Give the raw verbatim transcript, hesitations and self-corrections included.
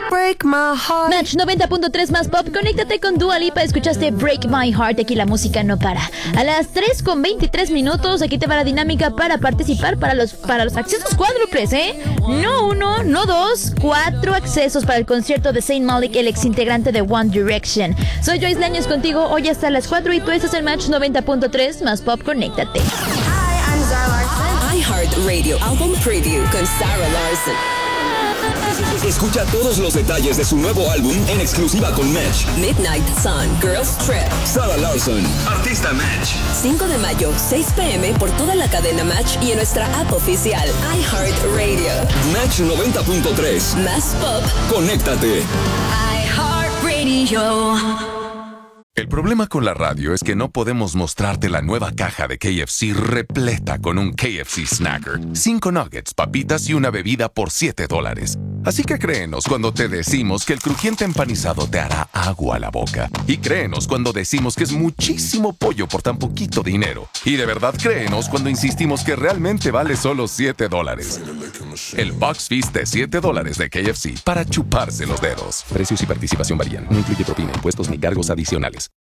break my heart. Match noventa punto tres más pop. Conéctate con Dua Lipa. Escuchaste Break My Heart. Aquí la música no para. A las tres con veintitrés minutos. Aquí te va la dinámica para participar para los, para los accesos cuádruples, ¿eh? No uno, no dos, cuatro accesos para el concierto de Zayn Malik, el ex integrante de One Direction. Soy Joyce Lañez contigo hoy hasta las cuatro y tú estás en Match noventa punto tres más pop. Conéctate. Hi, I'm Zara Larsson. iHeartRadio Album Preview con Zara Larsson. Escucha todos los detalles de su nuevo álbum en exclusiva con Match. Midnight Sun, Girls Trip. Zara Larsson, artista Match. cinco de mayo, seis p.m. por toda la cadena Match y en nuestra app oficial iHeartRadio. Match noventa punto tres. Más pop. Conéctate. iHeartRadio. El problema con la radio es que no podemos mostrarte la nueva caja de K F C repleta con un K F C Snacker, cinco nuggets, papitas y una bebida por siete dólares. Así que créenos cuando te decimos que el crujiente empanizado te hará agua a la boca. Y créenos cuando decimos que es muchísimo pollo por tan poquito dinero. Y de verdad créenos cuando insistimos que realmente vale solo siete dólares. El Box Feast de siete dólares de K F C para chuparse los dedos. Precios y participación varían. No incluye propina, impuestos ni cargos adicionales.